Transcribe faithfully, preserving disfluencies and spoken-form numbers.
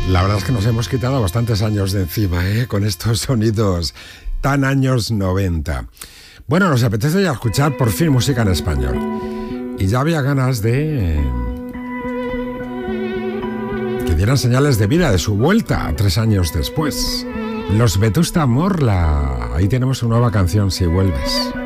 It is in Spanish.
La verdad es que nos hemos quitado bastantes años de encima, ¿eh? Con estos sonidos tan años noventa. Bueno, nos apetece ya escuchar por fin música en español. Y ya había ganas de que dieran señales de vida de su vuelta tres años después. Los Vetusta Morla. Ahí tenemos una nueva canción, Si vuelves.